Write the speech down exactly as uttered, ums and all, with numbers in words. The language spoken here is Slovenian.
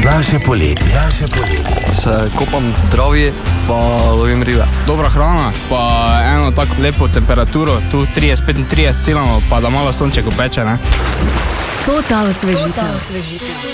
Naše poletje. Naše poletje. Se kopam v travi, pa lovim ribe. Dobra hrana, pa eno tako lepo temperaturo, tu trideset petintrideset cilamo, pa da malo sonček opeče, ne? Total osvežitev.